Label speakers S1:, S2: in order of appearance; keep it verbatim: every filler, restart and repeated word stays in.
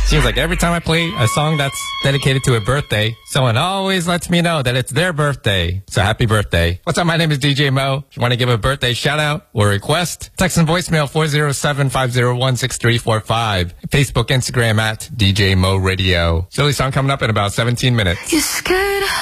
S1: Seems like every time I play a song that's dedicated to a birthday, someone always lets me know that it's their birthday. So happy birthday. What's up? My name is D J Mo. If you want to give a birthday shout out or request, text and voicemail four oh seven, five oh one, six three four five. Facebook, Instagram at D J Mo Radio. Silly song coming up in about seventeen minutes.
S2: You're scared.